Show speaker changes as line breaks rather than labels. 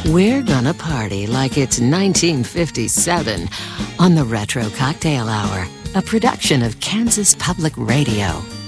We're gonna party like it's 1957 on the Retro Cocktail Hour, a production of Kansas Public Radio.